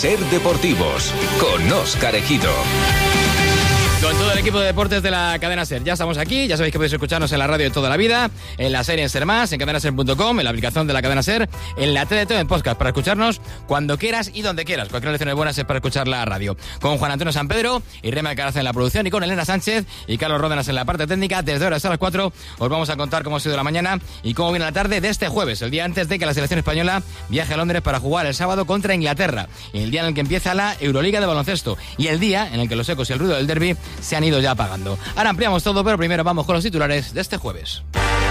Ser Deportivos, con Óscar Ejido. Con todo el equipo de deportes de la cadena SER. Ya estamos aquí, ya sabéis que podéis escucharnos en la radio de toda la vida, en la serie en SER+, en cadenaser.com, en la aplicación de la cadena SER, en la TDT, en podcast, para escucharnos cuando quieras y donde quieras. Cualquier lección es buena es para escuchar la radio. Con Juan Antonio San Pedro y Rema Alcaraz en la producción, y con Elena Sánchez y Carlos Ródenas en la parte técnica. Desde ahora hasta las 4 os vamos a contar cómo ha sido la mañana y cómo viene la tarde de este jueves, el día antes de que la selección española viaje a Londres para jugar el sábado contra Inglaterra, el día en el que empieza la Euroliga de baloncesto y el día en el que los ecos y el ruido del derbi se han ido ya apagando. Ahora ampliamos todo, pero primero vamos con los titulares de este jueves.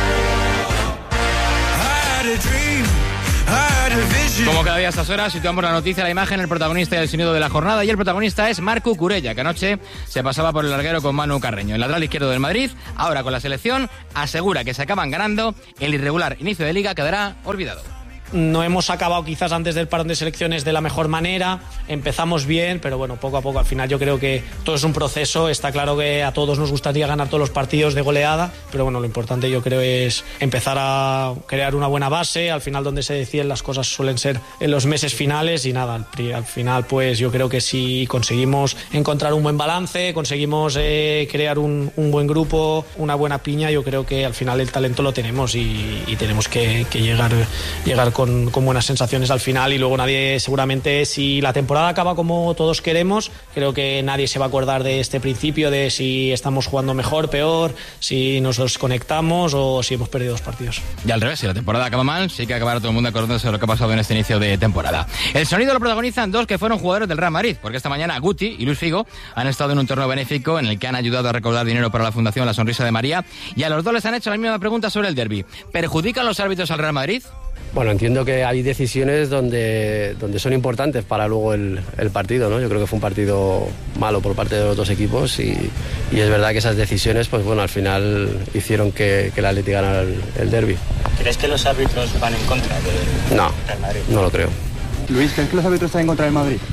Como cada día a estas horas, situamos la noticia, la imagen, el protagonista y el sonido de la jornada. Y el protagonista es Marc Cucurella, que anoche se pasaba por el larguero con Manu Carreño. El lateral izquierdo del Madrid, ahora con la selección, asegura que se acaban ganando. El irregular inicio de liga quedará olvidado. No hemos acabado quizás antes del parón de selecciones de la mejor manera, empezamos bien, pero bueno, poco a poco, al final yo creo que todo es un proceso. Está claro que a todos nos gustaría ganar todos los partidos de goleada, pero bueno, lo importante yo creo es empezar a crear una buena base. Al final donde se deciden las cosas suelen ser en los meses finales y nada, al final pues yo creo que si conseguimos encontrar un buen balance, conseguimos crear un buen grupo, una buena piña, yo creo que al final el talento lo tenemos y tenemos que llegar con buenas sensaciones al final. Y luego nadie, seguramente, si la temporada acaba como todos queremos, creo que nadie se va a acordar de este principio, de si estamos jugando mejor, peor, si nos desconectamos o si hemos perdido 2 partidos. Y al revés, si la temporada acaba mal, sí que acabará todo el mundo acordándose de lo que ha pasado en este inicio de temporada. El sonido lo protagonizan 2 que fueron jugadores del Real Madrid, porque esta mañana Guti y Luis Figo han estado en un torneo benéfico en el que han ayudado a recaudar dinero para la Fundación La Sonrisa de María, y a los 2 les han hecho la misma pregunta sobre el derbi. ¿Perjudican los árbitros al Real Madrid? Bueno, entiendo que hay decisiones donde son importantes para luego el partido, ¿no? Yo creo que fue un partido malo por parte de los 2 equipos y es verdad que esas decisiones, pues bueno, al final hicieron que el Atleti ganara el derbi. ¿Crees que los árbitros van en contra del Real Madrid? No lo creo. Luis, ¿crees que los árbitros están en contra del Madrid?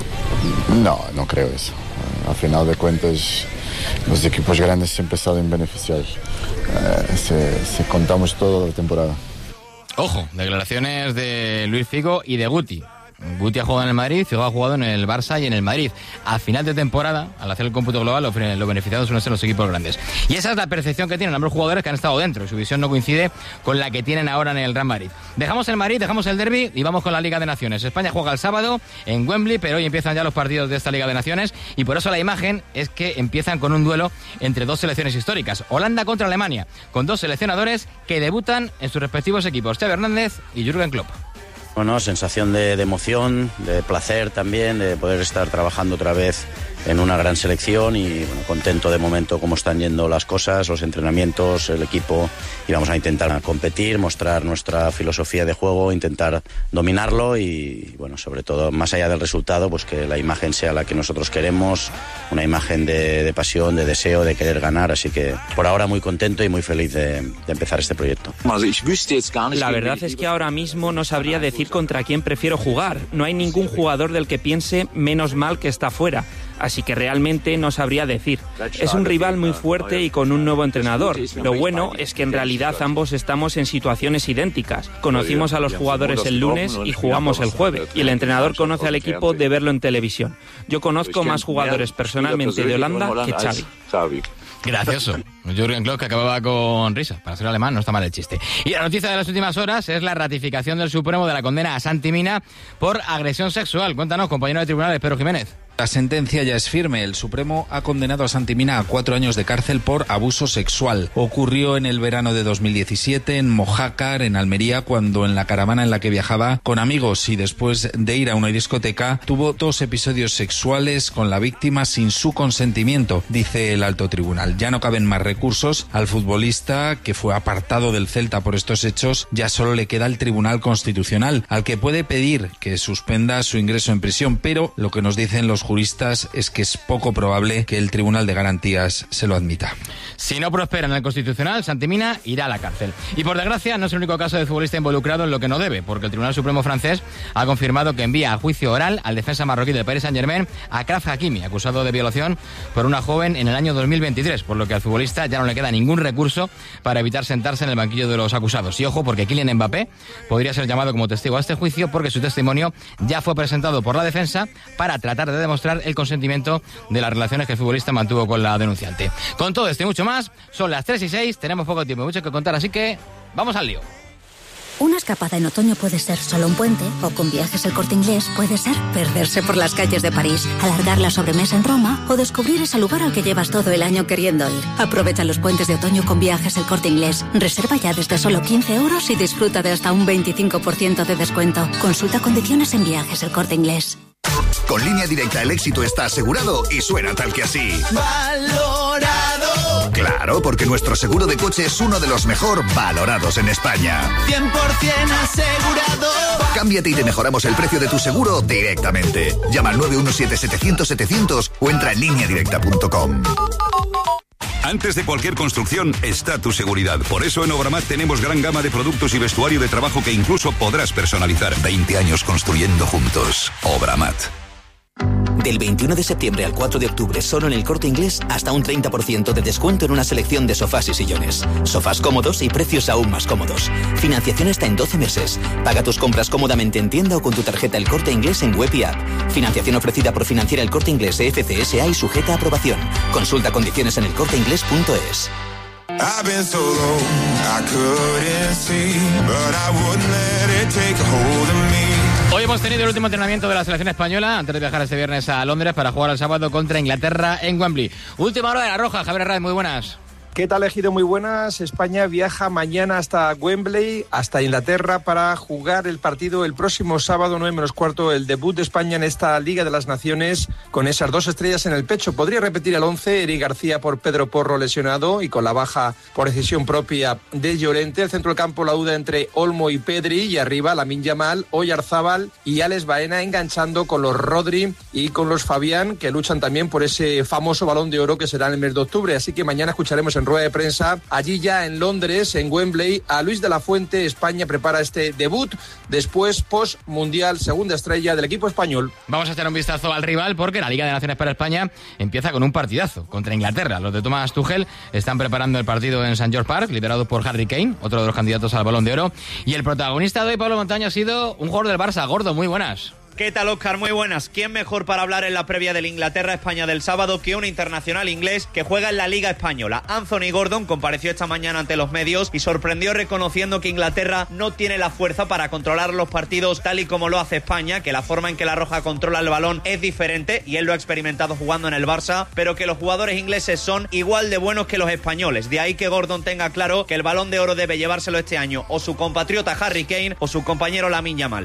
No creo eso. Al final de cuentas, los equipos grandes siempre salen beneficiados. Si contamos toda la temporada. Ojo, declaraciones de Luis Figo y de Guti. Guti ha jugado en el Madrid, Figo ha jugado en el Barça y en el Madrid. A final de temporada, al hacer el cómputo global, los beneficiados suelen ser los equipos grandes. Y esa es la percepción que tienen ambos jugadores que han estado dentro. Su visión no coincide con la que tienen ahora en el Real Madrid. Dejamos el Madrid, dejamos el derbi y vamos con la Liga de Naciones. España juega el sábado en Wembley, pero hoy empiezan ya los partidos de esta Liga de Naciones y por eso la imagen es que empiezan con un duelo entre 2 selecciones históricas. Holanda contra Alemania, con 2 seleccionadores que debutan en sus respectivos equipos, Xavi Hernández y Jürgen Klopp. Bueno, sensación de emoción, de placer también, de poder estar trabajando otra vez en una gran selección y bueno, contento de momento cómo están yendo las cosas, los entrenamientos, el equipo, y vamos a intentar competir, mostrar nuestra filosofía de juego, intentar dominarlo y bueno, sobre todo más allá del resultado, pues que la imagen sea la que nosotros queremos, una imagen de pasión, de deseo, de querer ganar, así que por ahora muy contento y muy feliz de empezar este proyecto. La verdad es que ahora mismo no sabría decir contra quién prefiero jugar, no hay ningún jugador del que piense menos mal que está fuera. Así que realmente no sabría decir. Es un rival muy fuerte y con un nuevo entrenador. Lo bueno es que en realidad ambos estamos en situaciones idénticas. Conocimos a los jugadores el lunes y jugamos el jueves. Y el entrenador conoce al equipo de verlo en televisión. Yo conozco más jugadores personalmente de Holanda que Xavi. Gracioso. Jürgen Klopp, que acababa con risa. Para ser alemán no está mal el chiste. Y la noticia de las últimas horas es la ratificación del Supremo de la condena a Santi Mina por agresión sexual. Cuéntanos, compañero de tribunales, Pedro Jiménez. La sentencia ya es firme. El Supremo ha condenado a Santi Mina a 4 años de cárcel por abuso sexual. Ocurrió en el verano de 2017 en Mojácar, en Almería, cuando en la caravana en la que viajaba con amigos y después de ir a una discoteca tuvo 2 episodios sexuales con la víctima sin su consentimiento, dice el alto tribunal. Ya no caben más recursos. Al futbolista, que fue apartado del Celta por estos hechos, ya solo le queda el Tribunal Constitucional, al que puede pedir que suspenda su ingreso en prisión, pero lo que nos dicen los juristas es que es poco probable que el Tribunal de Garantías se lo admita. Si no prospera en el Constitucional, Santi Mina irá a la cárcel. Y por desgracia, no es el único caso de futbolista involucrado en lo que no debe, porque el Tribunal Supremo francés ha confirmado que envía a juicio oral al defensa marroquí del Paris Saint-Germain, Achraf Hakimi, acusado de violación por una joven en el año 2023, por lo que al futbolista ya no le queda ningún recurso para evitar sentarse en el banquillo de los acusados. Y ojo, porque Kylian Mbappé podría ser llamado como testigo a este juicio, porque su testimonio ya fue presentado por la defensa para tratar de demostrar el consentimiento de las relaciones que el futbolista mantuvo con la denunciante. Con todo esto y mucho más, son las 3:06, tenemos poco tiempo y mucho que contar, así que vamos al lío. Una escapada en otoño puede ser solo un puente, o con Viajes El Corte Inglés puede ser perderse por las calles de París, alargar la sobremesa en Roma o descubrir ese lugar al que llevas todo el año queriendo ir. Aprovecha los puentes de otoño con Viajes El Corte Inglés. Reserva ya desde solo 15 € y disfruta de hasta un 25% de descuento. Consulta condiciones en Viajes El Corte Inglés. Con Línea Directa el éxito está asegurado y suena tal que así. ¡Valorado! Claro, porque nuestro seguro de coche es uno de los mejor valorados en España. 100% asegurado. Cámbiate y te mejoramos el precio de tu seguro directamente. Llama al 917-700-700 o entra en lineadirecta.com. Antes de cualquier construcción está tu seguridad. Por eso en Obramat tenemos gran gama de productos y vestuario de trabajo que incluso podrás personalizar. 20 años construyendo juntos. Obramat. Del 21 de septiembre al 4 de octubre, solo en El Corte Inglés, hasta un 30% de descuento en una selección de sofás y sillones. Sofás cómodos y precios aún más cómodos. Financiación hasta en 12 meses. Paga tus compras cómodamente en tienda o con tu tarjeta El Corte Inglés en web y app. Financiación ofrecida por Financiera El Corte Inglés FCSA y sujeta a aprobación. Consulta condiciones en elcorteinglés.es. Hoy hemos tenido el último entrenamiento de la selección española antes de viajar este viernes a Londres para jugar el sábado contra Inglaterra en Wembley. Última hora de la Roja, Javier Herrera, muy buenas. ¿Qué tal, Ejido? Muy buenas. España viaja mañana hasta Wembley, hasta Inglaterra, para jugar el partido el próximo sábado, 9:45, el debut de España en esta Liga de las Naciones, con esas 2 estrellas en el pecho. Podría repetir el 11, Eric García por Pedro Porro lesionado y con la baja por decisión propia de Llorente. El centro del campo, la duda entre Olmo y Pedri, y arriba Lamine Yamal, Oyarzábal y Alex Baena, enganchando con los Rodri y con los Fabián, que luchan también por ese famoso Balón de Oro que será en el mes de octubre. Así que mañana escucharemos en rueda de prensa, allí ya en Londres, en Wembley, a Luis de la Fuente. España prepara este debut, después post-mundial, segunda estrella del equipo español. Vamos a echar un vistazo al rival, porque la Liga de Naciones para España empieza con un partidazo contra Inglaterra. Los de Thomas Tuchel están preparando el partido en St. George Park, liderado por Harry Kane, otro de los candidatos al Balón de Oro, y el protagonista de hoy, Pablo Montaño, ha sido un jugador del Barça. Gordo, muy buenas. ¿Qué tal, Óscar? Muy buenas. ¿Quién mejor para hablar en la previa del Inglaterra-España del sábado que un internacional inglés que juega en la Liga Española? Anthony Gordon compareció esta mañana ante los medios y sorprendió reconociendo que Inglaterra no tiene la fuerza para controlar los partidos tal y como lo hace España, que la forma en que la Roja controla el balón es diferente, y él lo ha experimentado jugando en el Barça, pero que los jugadores ingleses son igual de buenos que los españoles. De ahí que Gordon tenga claro que el Balón de Oro debe llevárselo este año o su compatriota Harry Kane o su compañero Lamine Yamal.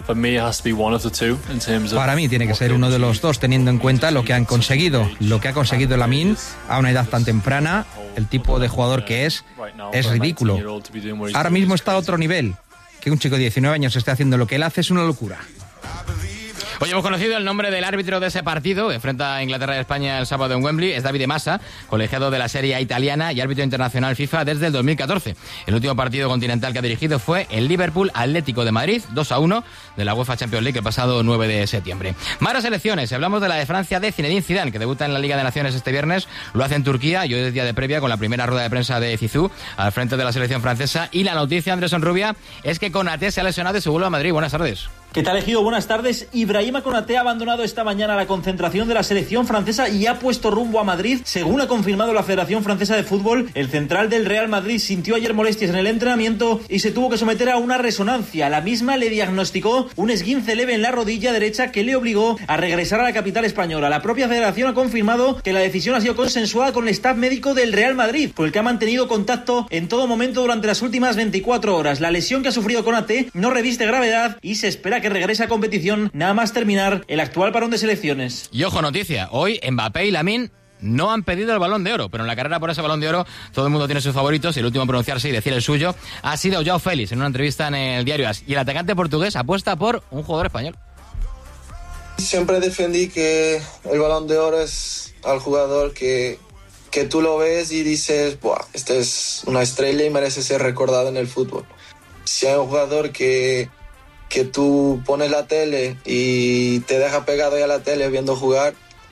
Para mí tiene que ser uno de los dos, teniendo en cuenta lo que han conseguido. Lo que ha conseguido Lamine a una edad tan temprana, el tipo de jugador que es ridículo. Ahora mismo está a otro nivel. Que un chico de 19 años esté haciendo lo que él hace es una locura. Hoy hemos conocido el nombre del árbitro de ese partido que enfrenta a Inglaterra y España el sábado en Wembley. Es Davide Massa, colegiado de la Serie A italiana y árbitro internacional FIFA desde el 2014. El último partido continental que ha dirigido fue el Liverpool Atlético de Madrid, 2-1 de la UEFA Champions League el pasado 9 de septiembre. Más selecciones. Hablamos de la de Francia de Zinedine Zidane, que debuta en la Liga de Naciones este viernes. Lo hace en Turquía y hoy es día de previa con la primera rueda de prensa de Zizou al frente de la selección francesa. Y la noticia, Andrés Onrubia, es que Konaté se ha lesionado y se vuelve a Madrid. Buenas tardes. ¿Qué tal, Ejido? Buenas tardes. Ibrahima Konaté ha abandonado esta mañana la concentración de la selección francesa y ha puesto rumbo a Madrid. Según ha confirmado la Federación Francesa de Fútbol, el central del Real Madrid sintió ayer molestias en el entrenamiento y se tuvo que someter a una resonancia. La misma le diagnosticó un esguince leve en la rodilla derecha que le obligó a regresar a la capital española. La propia Federación ha confirmado que la decisión ha sido consensuada con el staff médico del Real Madrid, con el que ha mantenido contacto en todo momento durante las últimas 24 horas. La lesión que ha sufrido Konaté no reviste gravedad y se espera que regrese a competición nada más terminar el actual parón de selecciones. Y ojo, noticia, hoy Mbappé y Lamine no han pedido el Balón de Oro, pero en la carrera por ese Balón de Oro todo el mundo tiene sus favoritos y el último a pronunciarse y decir el suyo ha sido João Félix en una entrevista en el diario AS. Y el atacante portugués apuesta por un jugador español. Siempre defendí que el Balón de Oro es al jugador que tú lo ves y dices, buah, este es una estrella y merece ser recordado en el fútbol. Si hay un jugador que tú pones la tele y te deja pegado ya a la tele viendo jugar,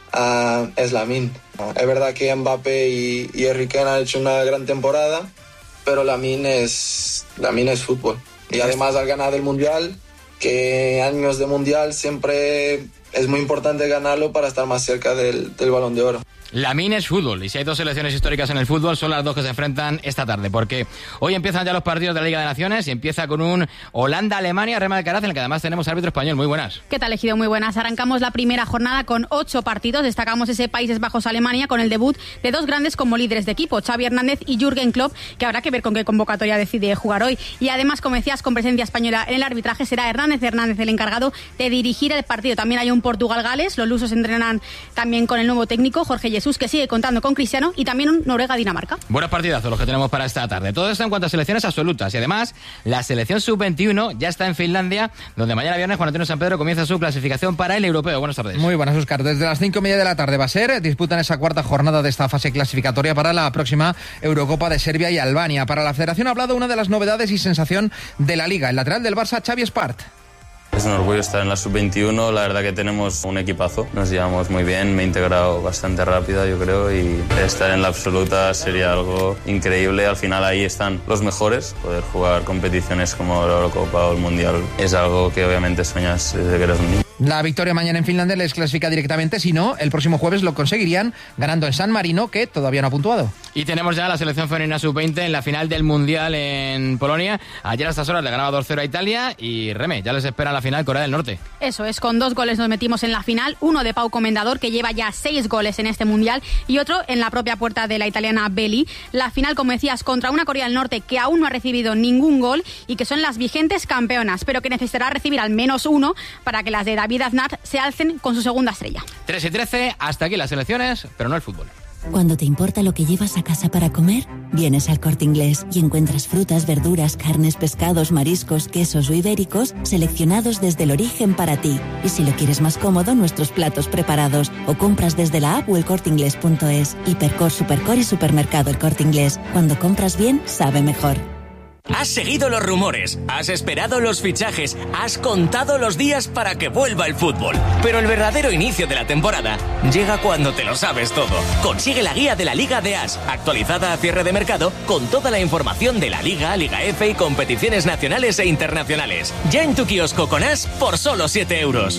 es Lamine. Es verdad que Mbappé y Harry Kane han hecho una gran temporada, pero Lamine es fútbol. Y además al ganar el Mundial, que años de Mundial siempre es muy importante ganarlo para estar más cerca del Balón de Oro. Lamine es fútbol, y si hay dos selecciones históricas en el fútbol, son las dos que se enfrentan esta tarde, porque hoy empiezan ya los partidos de la Liga de Naciones y empieza con un Holanda-Alemania, Rema Alcaraz, en el que además tenemos árbitro español. Muy buenas. ¿Qué tal, Ejido? Muy buenas. Arrancamos la primera jornada con 8 partidos. Destacamos ese Países Bajos-Alemania con el debut de dos grandes como líderes de equipo, Xavi Hernández y Jürgen Klopp, que habrá que ver con qué convocatoria decide jugar hoy. Y además, como decías, con presencia española en el arbitraje, será Hernández el encargado de dirigir el partido. También hay un Portugal-Gales, los lusos entrenan también con el nuevo técnico, Jorge Jesús, que sigue contando con Cristiano, y también un Noruega-Dinamarca. Buenos partidazos los que tenemos para esta tarde. Todo esto en cuanto a selecciones absolutas. Y además, la selección sub-21 ya está en Finlandia, donde mañana viernes Juan Antonio Sampedro comienza su clasificación para el europeo. Buenas tardes. Muy buenas, Óscar. Desde las 5:30 de la tarde va a ser. Disputan esa cuarta jornada de esta fase clasificatoria para la próxima Eurocopa de Serbia y Albania. Para la Federación ha hablado una de las novedades y sensación de la Liga, el lateral del Barça, Xavi Espart. Es un orgullo estar en la sub-21, la verdad que tenemos un equipazo, nos llevamos muy bien, me he integrado bastante rápida yo creo, y estar en la absoluta sería algo increíble. Al final ahí están los mejores, poder jugar competiciones como la Eurocopa o el Mundial es algo que obviamente sueñas desde que eres un niño. La victoria mañana en Finlandia les clasifica directamente, si no, el próximo jueves lo conseguirían ganando en San Marino, que todavía no ha puntuado. Y tenemos ya la selección femenina sub-20 en la final del Mundial en Polonia. Ayer a estas horas le ganaba 2-0 a Italia y Reme, ya les espera la final Corea del Norte. Eso es, con 2 goles nos metimos en la final, uno de Pau Comendador, que lleva ya 6 goles en este Mundial, y otro en la propia puerta de la italiana Belli. La final, como decías, contra una Corea del Norte que aún no ha recibido ningún gol y que son las vigentes campeonas, pero que necesitará recibir al menos uno para que las de David Aznar se alcen con su segunda estrella. 3:13, hasta aquí las selecciones, pero no el fútbol. Cuando te importa lo que llevas a casa para comer, vienes al Corte Inglés y encuentras frutas, verduras, carnes, pescados, mariscos, quesos o ibéricos seleccionados desde el origen para ti. Y si lo quieres más cómodo, nuestros platos preparados, o compras desde la app o elcorteinglés.es. Hipercor, Supercor y Supermercado El Corte Inglés. Cuando compras bien, sabe mejor. Has seguido los rumores, has esperado los fichajes, has contado los días para que vuelva el fútbol. Pero el verdadero inicio de la temporada llega cuando te lo sabes todo. Consigue la guía de la Liga de As, actualizada a cierre de mercado, con toda la información de la Liga, Liga F y competiciones nacionales e internacionales. Ya en tu kiosco con As por solo 7 euros.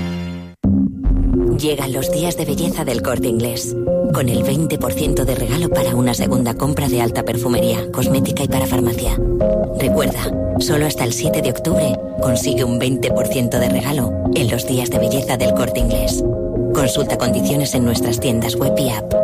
Llegan los días de belleza del Corte Inglés, con el 20% de regalo para una segunda compra de alta perfumería, cosmética y para farmacia. Recuerda, solo hasta el 7 de octubre consigue un 20% de regalo en los días de belleza del Corte Inglés. Consulta condiciones en nuestras tiendas web y app.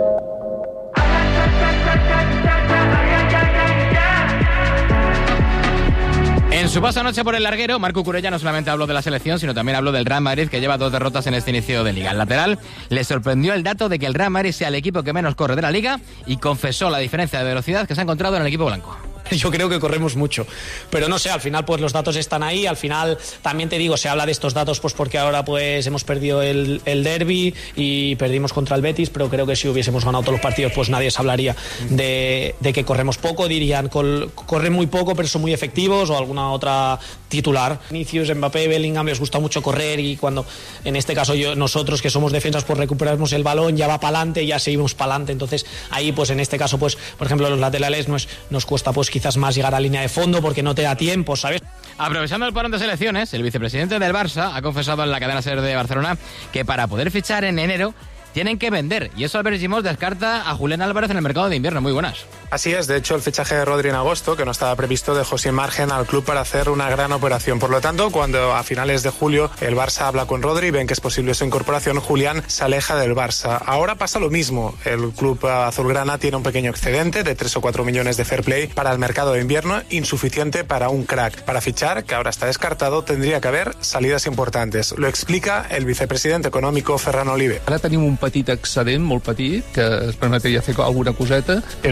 En su paso anoche por el larguero, Marco Curella no solamente habló de la selección, sino también habló del Real Madrid, que lleva 2 derrotas en este inicio de Liga. El lateral le sorprendió el dato de que el Real Madrid sea el equipo que menos corre de la Liga y confesó la diferencia de velocidad que se ha encontrado en el equipo blanco. Yo creo que corremos mucho, pero no sé, al final pues los datos están ahí. Al final también te digo, se habla de estos datos pues porque ahora pues hemos perdido el derbi y perdimos contra el Betis, pero creo que si hubiésemos ganado todos los partidos pues nadie se hablaría de que corremos poco. Dirían corren muy poco pero son muy efectivos, o alguna otra titular. Vinicius, Mbappé, Bellingham les gusta mucho correr, y cuando en este caso nosotros que somos defensas pues recuperamos el balón, ya va para adelante, ya seguimos para adelante. Entonces ahí pues en este caso pues por ejemplo los laterales nos cuesta pues quizás más llegar a línea de fondo porque no te da tiempo, ¿sabes? Aprovechando el parón de selecciones, el vicepresidente del Barça ha confesado en la cadena SER de Barcelona que para poder fichar en enero tienen que vender, y eso Albert Gimós descarta a Julián Álvarez en el mercado de invierno. Muy buenas. Así es, de hecho el fichaje de Rodri en agosto, que no estaba previsto, dejó sin margen al club para hacer una gran operación. Por lo tanto, cuando a finales de julio el Barça habla con Rodri y ven que es posible su incorporación, Julián se aleja del Barça. Ahora pasa lo mismo, el club azulgrana tiene un pequeño excedente de 3 o 4 millones de fair play para el mercado de invierno, insuficiente para un crack. Para fichar, que ahora está descartado, tendría que haber salidas importantes. Lo explica el vicepresidente económico Ferran Olive. Ara tenim un petit excedent, molt petit, que es permetria fer alguna coseta, però per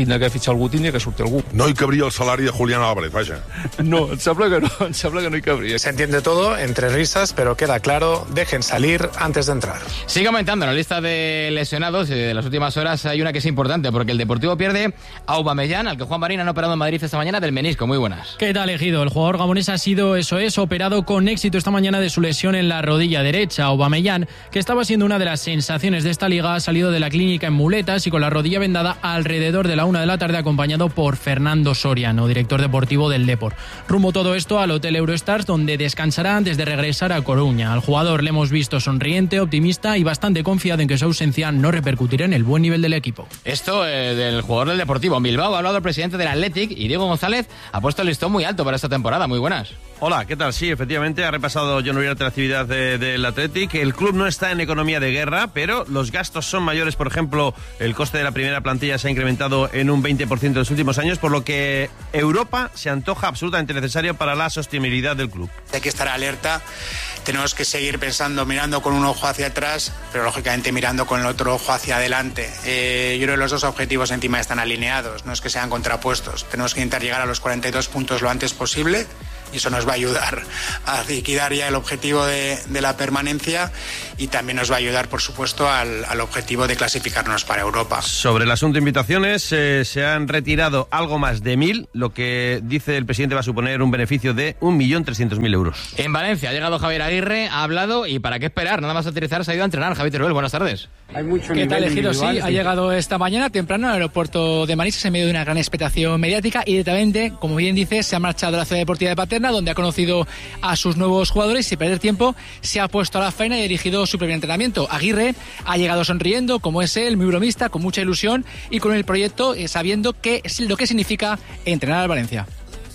tindre que fitxar algú, tindria que sortir algú. No hi cabria el salari de Julián Álvarez, vaja. No, em sembla que no hi cabria. Se entiende todo, entre risas, pero queda claro, dejen salir antes de entrar. Sigue aumentando la lista de lesionados de las últimas horas. Hay una que es importante, porque el Deportivo pierde a Aubameyang, al que Juan Marín han operado en Madrid esta mañana del menisco. Muy buenas. ¿Qué tal, Ejido? El jugador gabonés ha sido, operado con éxito esta mañana de su lesión en la rodilla derecha. Aubameyang, que estaba siendo una de las sensaciones de esta liga, ha salido de la clínica en muletas y con la rodilla vendada alrededor de la 1 de la tarde, acompañado por Fernando Soriano, director deportivo del Depor. Rumbo todo esto al Hotel Eurostars, donde descansará antes de regresar a Coruña. Al jugador le hemos visto sonriente, optimista y bastante confiado en que su ausencia no repercutirá en el buen nivel del equipo. Esto del jugador del Deportivo. En Bilbao ha hablado el presidente del Athletic y Diego González ha puesto el listón muy alto para esta temporada. Muy buenas. Hola, ¿qué tal? Sí, efectivamente, ha repasado John Uriarte la actividad del Athletic. El club no está en economía de guerra, pero los gastos son mayores. Por ejemplo, el coste de la primera plantilla se ha incrementado en un 20% en los últimos años, por lo que Europa se antoja absolutamente necesario para la sostenibilidad del club. Hay que estar alerta, tenemos que seguir pensando, mirando con un ojo hacia atrás, pero lógicamente mirando con el otro ojo hacia adelante. Yo creo que los dos objetivos encima están alineados, no es que sean contrapuestos. Tenemos que intentar llegar a los 42 puntos lo antes posible, y eso nos va a ayudar a liquidar ya el objetivo de la permanencia, y también nos va a ayudar, por supuesto, al objetivo de clasificarnos para Europa. Sobre el asunto de invitaciones, se han retirado algo más de 1.000, lo que dice el presidente va a suponer un beneficio de 1.300.000 euros. En Valencia ha llegado Javier Aguirre, ha hablado y ¿para qué esperar? Nada más aterrizar se ha ido a entrenar. Javier Teruel, buenas tardes. Hay mucho ¿Qué tal, Ejido? Sí, ha llegado esta mañana temprano al aeropuerto de Manises en medio de una gran expectación mediática y directamente, como bien dice, se ha marchado a la ciudad deportiva de Paterna, donde ha conocido a sus nuevos jugadores y sin perder tiempo se ha puesto a la faena y ha dirigido su primer entrenamiento. Aguirre ha llegado sonriendo, como es él, muy bromista, con mucha ilusión y con el proyecto sabiendo lo que significa entrenar al Valencia.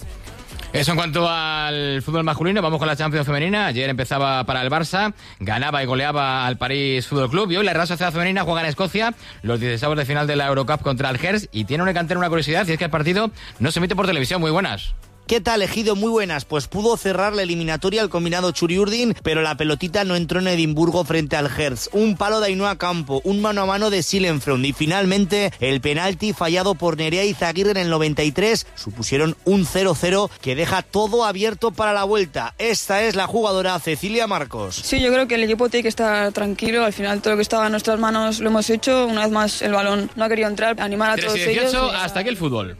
Eso en cuanto al fútbol masculino. Vamos con la Champions femenina. Ayer empezaba para el Barça, ganaba y goleaba al París Fútbol Club, y hoy la Real Sociedad femenina juega en Escocia los 16avos de final de la Eurocup contra el Hertz, y tiene una curiosidad, y es que el partido no se emite por televisión. Muy buenas. ¿Qué tal, Ejido? Muy buenas. Pues pudo cerrar la eliminatoria el combinado Churi-Urdin, pero la pelotita no entró en Edimburgo frente al Hertz. Un palo de Ainhoa Campo, un mano a mano de Silenfront y finalmente el penalti fallado por Nerea Izaguirre en el 93 supusieron un 0-0 que deja todo abierto para la vuelta. Esta es la jugadora Cecilia Marcos. Sí, yo creo que el equipo tiene que estar tranquilo. Al final todo lo que estaba en nuestras manos lo hemos hecho. Una vez más el balón no ha querido entrar. Animar a todos ellos. Hasta aquí el fútbol.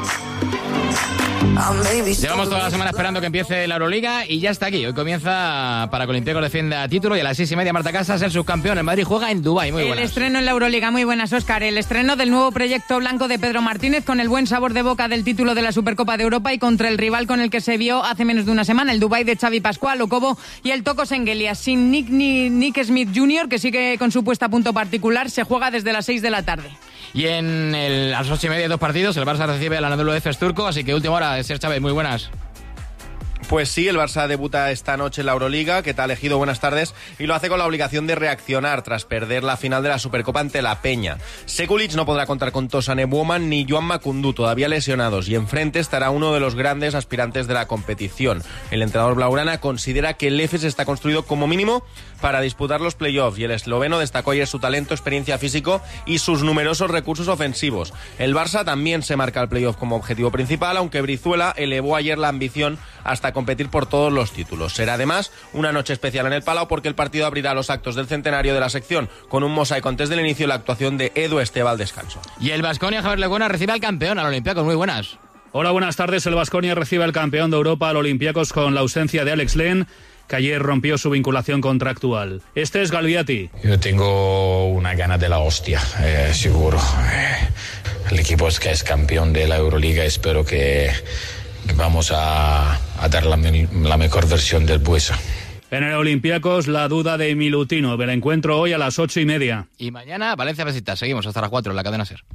Llevamos toda la semana esperando que empiece la Euroliga y ya está aquí. Hoy comienza para que Olympiacos defienda título, y a las 6:30 Marta Casas, el subcampeón. El Madrid juega en Dubái. Muy buenas. El estreno en la Euroliga. Muy buenas, Óscar. El estreno del nuevo proyecto blanco de Pedro Martínez, con el buen sabor de boca del título de la Supercopa de Europa y contra el rival con el que se vio hace menos de una semana, el Dubái de Xavi Pascual, Okobo y el Toko Sengelia. Sin Nick Smith Jr., que sigue con su puesta a punto particular, se juega desde las 6 de la tarde. Y a las 8:30 dos partidos. El Barça recibe al Anadolu Efes turco, así que última hora de Ser Chávez. Muy buenas. Pues sí, el Barça debuta esta noche en la Euroliga. ¿Qué tal, Ejido? Buenas tardes. Y lo hace con la obligación de reaccionar tras perder la final de la Supercopa ante la Peña. Sekulic no podrá contar con Tosan Ebuoman ni Joan Macundú, todavía lesionados, y enfrente estará uno de los grandes aspirantes de la competición. El entrenador blaugrana considera que el Efes está construido como mínimo para disputar los playoffs, y el esloveno destacó ayer su talento, experiencia físico y sus numerosos recursos ofensivos. El Barça también se marca el playoff como objetivo principal, aunque Brizuela elevó ayer la ambición hasta competir por todos los títulos. Será además una noche especial en el Palau, porque el partido abrirá los actos del centenario de la sección con un mosaico antes del inicio, la actuación de Edu Esteva al descanso. Y el Baskonia, Javier Lecuona, recibe al campeón, al Olympiacos. Muy buenas. Hola, buenas tardes. El Baskonia recibe al campeón de Europa, al Olympiacos, con la ausencia de Alex Len, que ayer rompió su vinculación contractual. Este es Galviati. Yo tengo una gana de la hostia, seguro. El equipo que es campeón de la Euroliga, espero que vamos a dar la mejor versión del Buesa. En el Olympiacos, la duda de Milutinov. El encuentro hoy a las 8:30. Y mañana Valencia Besiktas. Seguimos hasta las 4 en la cadena SER.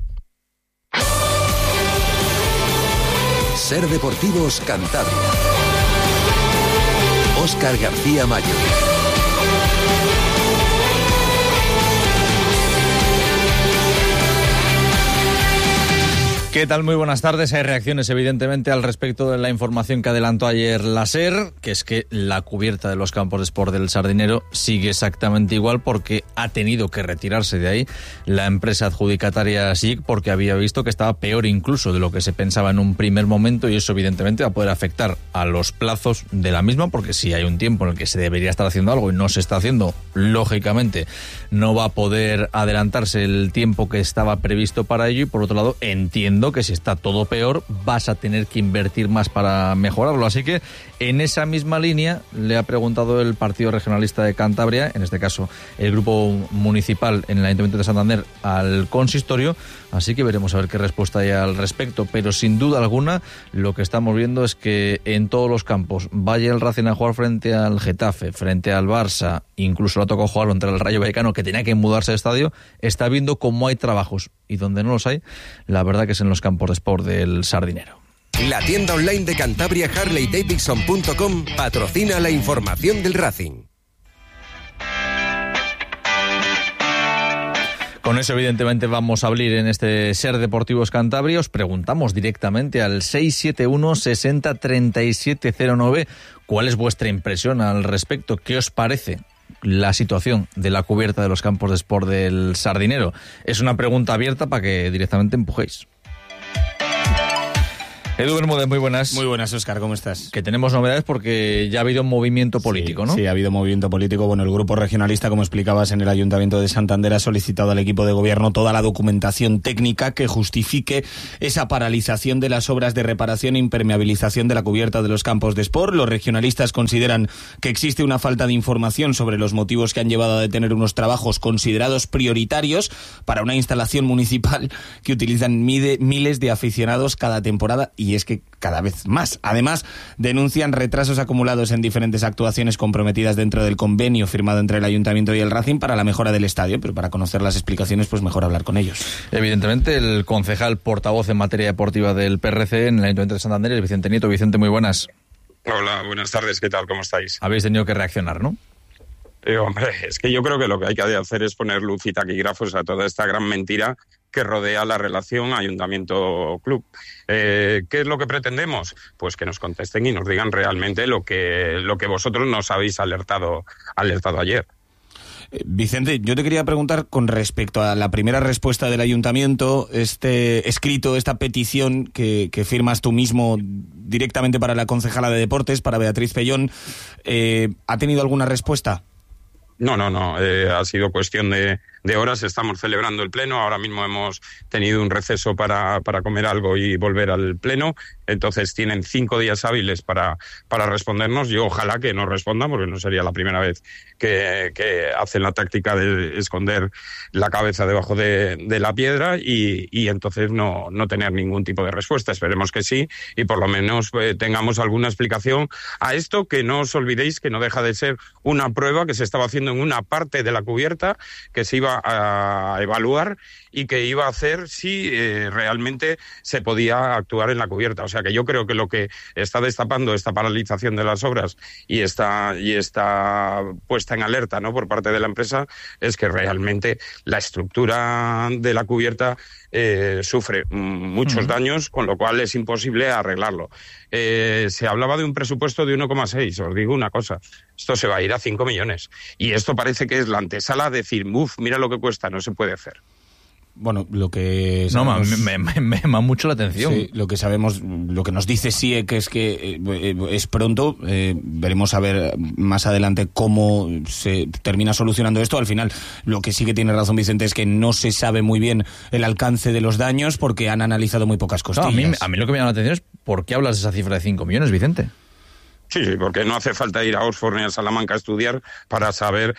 SER Deportivos Cantabria. Óscar García Mayo. ¿Qué tal? Muy buenas tardes. Hay reacciones, evidentemente, al respecto de la información que adelantó ayer la SER, que es que la cubierta de los campos de sport del Sardinero sigue exactamente igual porque ha tenido que retirarse de ahí la empresa adjudicataria SIC porque había visto que estaba peor incluso de lo que se pensaba en un primer momento, y eso evidentemente va a poder afectar a los plazos de la misma, porque si hay un tiempo en el que se debería estar haciendo algo y no se está haciendo, lógicamente no va a poder adelantarse el tiempo que estaba previsto para ello, y por otro lado entiendo que si está todo peor vas a tener que invertir más para mejorarlo. Así que en esa misma línea le ha preguntado el Partido Regionalista de Cantabria, en este caso el grupo municipal en el Ayuntamiento de Santander, al consistorio, así que veremos a ver qué respuesta hay al respecto, pero sin duda alguna lo que estamos viendo es que en todos los campos, vaya el Racing a jugar frente al Getafe, frente al Barça, incluso le ha tocado jugar contra el Rayo Vallecano, que tenía que mudarse de estadio, está viendo cómo hay trabajos, y donde no los hay, la verdad que es en los campos de sport del Sardinero. La tienda online de Cantabria, HarleyDavidson.com, patrocina la información del Racing. Con eso, evidentemente, vamos a abrir en este Ser Deportivos Cantabria. Os preguntamos directamente al 671 60 37 09 cuál es vuestra impresión al respecto. ¿Qué os parece la situación de la cubierta de los campos de sport del Sardinero? Es una pregunta abierta para que directamente empujéis. Edu Bermúdez, muy buenas. Muy buenas, Óscar, ¿cómo estás? Que tenemos novedades porque ya ha habido movimiento político, ¿no? Sí, ha habido movimiento político. Bueno, el grupo regionalista, como explicabas, en el Ayuntamiento de Santander ha solicitado al equipo de gobierno toda la documentación técnica que justifique esa paralización de las obras de reparación e impermeabilización de la cubierta de los campos de sport. Los regionalistas consideran que existe una falta de información sobre los motivos que han llevado a detener unos trabajos considerados prioritarios para una instalación municipal que utilizan miles de aficionados cada temporada, y es que cada vez más. Además, denuncian retrasos acumulados en diferentes actuaciones comprometidas dentro del convenio firmado entre el Ayuntamiento y el Racing para la mejora del estadio, pero para conocer las explicaciones, pues mejor hablar con ellos. Evidentemente, el concejal portavoz en materia deportiva del PRC en el Ayuntamiento de Santander, el Vicente Nieto. Vicente, muy buenas. Hola, buenas tardes, ¿qué tal? ¿Cómo estáis? Habéis tenido que reaccionar, ¿no? Hombre, es que yo creo que lo que hay que hacer es poner luz y taquígrafos a toda esta gran mentira que rodea la relación Ayuntamiento-Club. ¿Qué es lo que pretendemos? Pues que nos contesten y nos digan realmente lo que vosotros nos habéis alertado ayer. Vicente, yo te quería preguntar con respecto a la primera respuesta del Ayuntamiento, este escrito, esta petición que firmas tú mismo directamente para la concejala de Deportes, para Beatriz Pellón, ¿ha tenido alguna respuesta? No, ha sido cuestión de horas. Estamos celebrando el pleno, ahora mismo hemos tenido un receso para comer algo y volver al pleno, entonces tienen 5 días hábiles para respondernos. Yo ojalá que nos respondan, porque no sería la primera vez que hacen la táctica de esconder la cabeza debajo de la piedra y entonces no tener ningún tipo de respuesta. Esperemos que sí, y por lo menos tengamos alguna explicación a esto, que no os olvidéis que no deja de ser una prueba que se estaba haciendo en una parte de la cubierta, que se iba a evaluar y que iba a hacer si realmente se podía actuar en la cubierta. O sea que yo creo que lo que está destapando esta paralización de las obras y esta puesta en alerta, ¿no?, por parte de la empresa, es que realmente la estructura de la cubierta sufre muchos daños, con lo cual es imposible arreglarlo. Se hablaba de un presupuesto de 1,6, os digo una cosa, esto se va a ir a 5 millones, y esto parece que es la antesala a decir, mira lo que cuesta, no se puede hacer. Bueno, lo que sabemos... No, me llama mucho la atención. Sí, lo que sabemos, lo que nos dice SIEC es que es pronto, veremos a ver más adelante cómo se termina solucionando esto. Al final, lo que sí que tiene razón Vicente es que no se sabe muy bien el alcance de los daños porque han analizado muy pocas costillas. No, a mí lo que me llama la atención es ¿por qué hablas de esa cifra de 5 millones, Vicente? Sí, porque no hace falta ir a Oxford ni a Salamanca a estudiar para saber.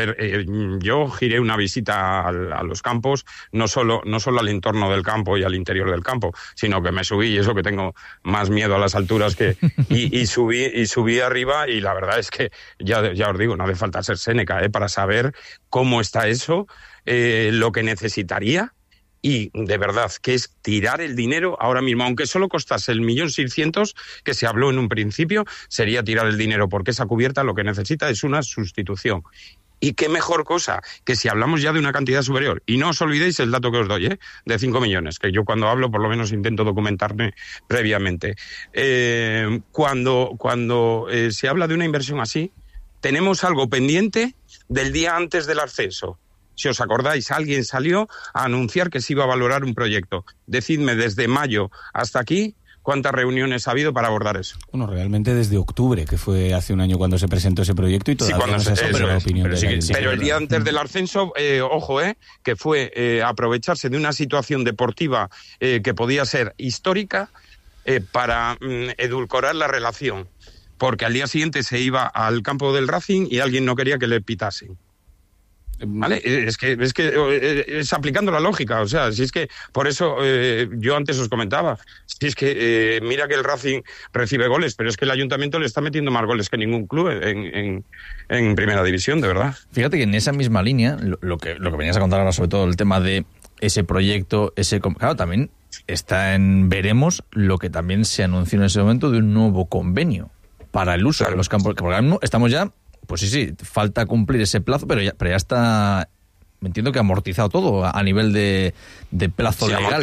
Yo giré una visita a los campos, no solo al entorno del campo y al interior del campo, sino que me subí, y eso que tengo más miedo a las alturas y subí arriba, y la verdad es que ya os digo, no hace falta ser Séneca para saber cómo está eso, lo que necesitaría. Y de verdad, que es tirar el dinero ahora mismo, aunque solo costase 1.600.000 que se habló en un principio, sería tirar el dinero, porque esa cubierta lo que necesita es una sustitución Y qué mejor cosa que si hablamos ya de una cantidad superior. Y no os olvidéis el dato que os doy, de 5 millones, que yo cuando hablo por lo menos intento documentarme previamente. Cuando se habla de una inversión así, tenemos algo pendiente del día antes del ascenso. Si os acordáis, alguien salió a anunciar que se iba a valorar un proyecto. Decidme, desde mayo hasta aquí, ¿cuántas reuniones ha habido para abordar eso? Bueno, realmente desde octubre, que fue hace un año cuando se presentó ese proyecto y todavía no se ha sabido la opinión de la Pero el día antes del ascenso, ojo, que fue aprovecharse de una situación deportiva que podía ser histórica para edulcorar la relación. Porque al día siguiente se iba al campo del Racing y alguien no quería que le pitasen. ¿Vale? Es que es aplicando la lógica, o sea, si es que por eso yo antes os comentaba, si es que mira que el Racing recibe goles, pero es que el Ayuntamiento le está metiendo más goles que ningún club en Primera División, de verdad. Fíjate que en esa misma línea, lo que venías a contar ahora, sobre todo el tema de ese proyecto, claro, también está veremos lo que también se anunció en ese momento de un nuevo convenio para el uso de los campos, porque ahora mismo estamos ya. Pues sí, falta cumplir ese plazo, pero ya está, me entiendo que amortizado todo a nivel de plazo legal.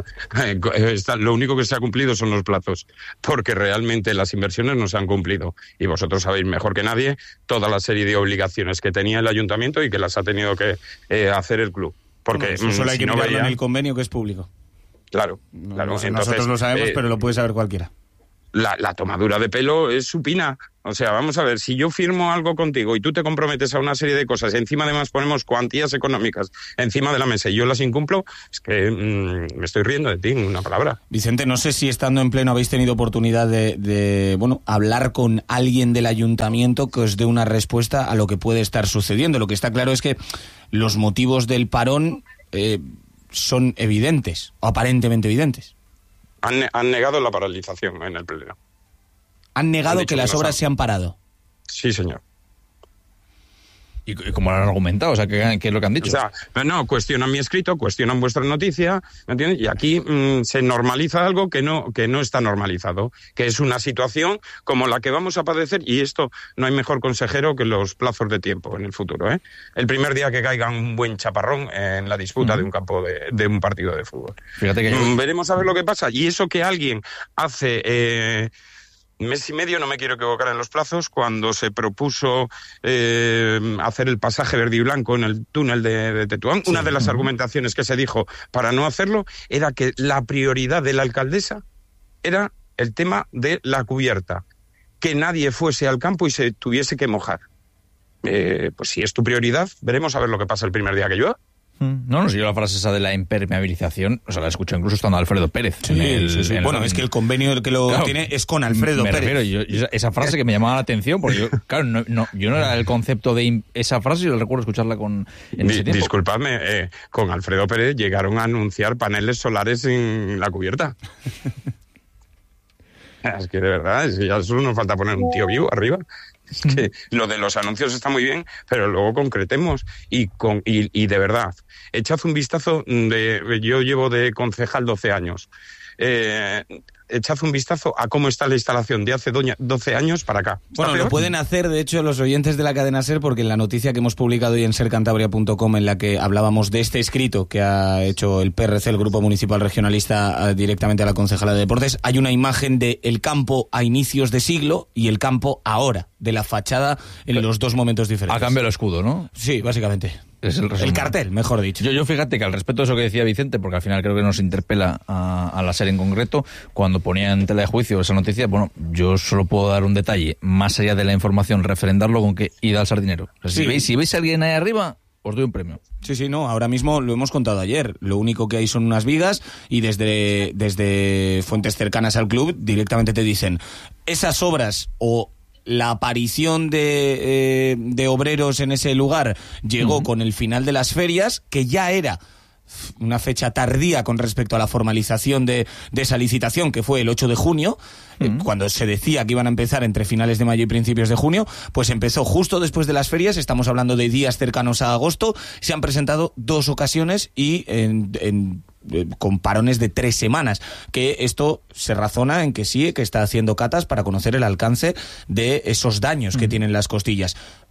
Lo único que se ha cumplido son los plazos, porque realmente las inversiones no se han cumplido. Y vosotros sabéis mejor que nadie toda la serie de obligaciones que tenía el ayuntamiento y que las ha tenido que hacer el club. Porque eso solo hay que mirarlo en el convenio, que es público. Claro. Entonces, nosotros lo sabemos, pero lo puede saber cualquiera. La tomadura de pelo es supina. O sea, vamos a ver, si yo firmo algo contigo y tú te comprometes a una serie de cosas, encima además ponemos cuantías económicas encima de la mesa y yo las incumplo, es que me estoy riendo de ti, una palabra. Vicente, no sé si estando en pleno habéis tenido oportunidad de hablar con alguien del ayuntamiento que os dé una respuesta a lo que puede estar sucediendo. Lo que está claro es que los motivos del parón son evidentes, o aparentemente evidentes. Han negado la paralización en el pleno. Han negado que las obras se han parado. Sí, señor. ¿Y cómo lo han argumentado? O sea, ¿qué es lo que han dicho? O sea, no, cuestionan mi escrito, cuestionan vuestra noticia, ¿me entiendes? Y aquí se normaliza algo que no está normalizado, que es una situación como la que vamos a padecer, y esto no hay mejor consejero que los plazos de tiempo en el futuro, ¿eh? El primer día que caiga un buen chaparrón en la disputa de un campo de un partido de fútbol. Fíjate que veremos a ver lo que pasa. Y eso que alguien hace... mes y medio, no me quiero equivocar en los plazos, cuando se propuso hacer el pasaje verde y blanco en el túnel de Tetuán, una de las argumentaciones que se dijo para no hacerlo era que la prioridad de la alcaldesa era el tema de la cubierta, que nadie fuese al campo y se tuviese que mojar. Pues si es tu prioridad, veremos a ver lo que pasa el primer día que llueva. No sé yo la frase esa de la impermeabilización, o sea, la escucho incluso estando Alfredo Pérez. Sí. Bueno, es que el convenio que lo tiene es con Alfredo Pérez. Refiero, esa frase que me llamaba la atención, porque yo no era el concepto de esa frase, yo recuerdo escucharla en ese tiempo. Disculpadme, con Alfredo Pérez llegaron a anunciar paneles solares en la cubierta. Es que de verdad, ya solo nos falta poner un tío vivo arriba. Es que lo de los anuncios está muy bien, pero luego concretemos y de verdad, echad un vistazo. Yo llevo de concejal 12 años. Echad un vistazo a cómo está la instalación de hace 12 años para acá. Bueno, lo pueden hacer, de hecho, los oyentes de la cadena SER, porque en la noticia que hemos publicado hoy en sercantabria.com, en la que hablábamos de este escrito que ha hecho el PRC, el Grupo Municipal Regionalista, directamente a la concejala de Deportes, hay una imagen del campo a inicios de siglo y el campo ahora, de la fachada en los dos momentos diferentes. A cambio del escudo, ¿no? Sí, básicamente. Es el cartel, mejor dicho. Yo fíjate que al respecto de eso que decía Vicente, porque al final creo que nos interpela a la SER en concreto, cuando ponía en tela de juicio esa noticia, bueno, yo solo puedo dar un detalle, más allá de la información, refrendarlo con que id al Sardinero. O sea, si veis a alguien ahí arriba, os doy un premio. Sí, no, ahora mismo lo hemos contado ayer. Lo único que hay son unas vigas y desde fuentes cercanas al club directamente te dicen, esas obras o la aparición de obreros en ese lugar llegó con el final de las ferias, que ya era una fecha tardía con respecto a la formalización de esa licitación, que fue el 8 de junio, cuando se decía que iban a empezar entre finales de mayo y principios de junio, pues empezó justo después de las ferias. Estamos hablando de días cercanos a agosto. Se han presentado 2 ocasiones y con parones de 3 semanas, que esto se razona en que sí, que está haciendo catas para conocer el alcance de esos daños que tienen las costillas.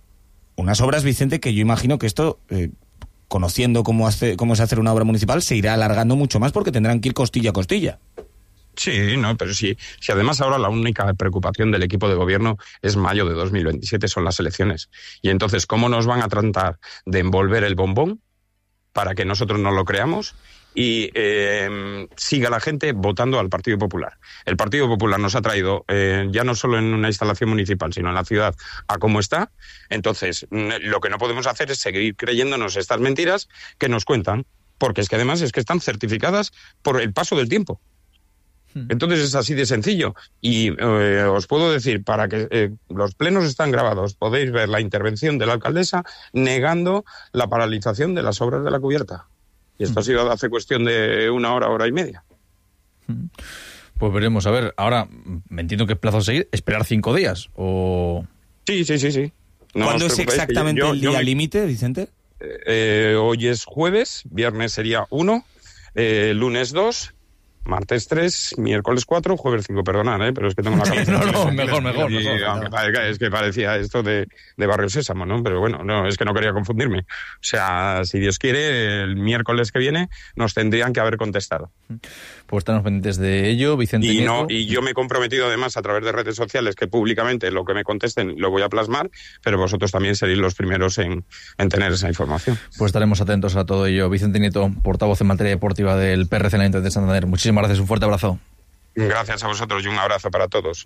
Unas obras, Vicente, que yo imagino que esto, conociendo cómo es hacer una obra municipal, se irá alargando mucho más porque tendrán que ir costilla a costilla. Sí, no, pero sí. Si además ahora la única preocupación del equipo de gobierno es mayo de 2027, son las elecciones. Y entonces, ¿cómo nos van a tratar de envolver el bombón para que nosotros no lo creamos y siga la gente votando al Partido Popular? El Partido Popular nos ha traído, ya no solo en una instalación municipal, sino en la ciudad, a cómo está. Entonces, lo que no podemos hacer es seguir creyéndonos estas mentiras que nos cuentan, porque es que además es que están certificadas por el paso del tiempo. Entonces es así de sencillo. Y os puedo decir, para que los plenos están grabados, podéis ver la intervención de la alcaldesa negando la paralización de las obras de la cubierta. Y esto ha sido hace cuestión de una hora y media. Pues veremos, a ver, ahora me entiendo que es plazo a seguir, esperar 5 días, o... Sí. No ¿Cuándo es exactamente el día límite, Vicente? Hoy es jueves, viernes sería 1, lunes 2... Martes 3, miércoles 4, jueves 5, perdonad, pero es que tengo una cabeza... mejor. Es que parecía esto de Barrio Sésamo, ¿no? Pero bueno, no, es que no quería confundirme. O sea, si Dios quiere, el miércoles que viene nos tendrían que haber contestado. Pues estamos pendientes de ello, Vicente Nieto. Y yo me he comprometido además a través de redes sociales que públicamente lo que me contesten lo voy a plasmar, pero vosotros también seréis los primeros en tener esa información. Pues estaremos atentos a todo ello. Vicente Nieto, portavoz en materia deportiva del PRC en el Ayuntamiento de Santander. Muchísimas gracias, un fuerte abrazo. Gracias a vosotros y un abrazo para todos.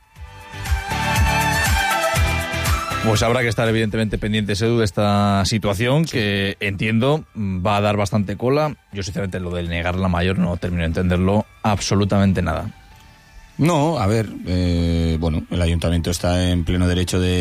Pues habrá que estar evidentemente pendientes, Edu, de esta situación que entiendo va a dar bastante cola. Yo sinceramente lo del negar la mayor no termino de entenderlo absolutamente nada. No, a ver, el ayuntamiento está en pleno derecho de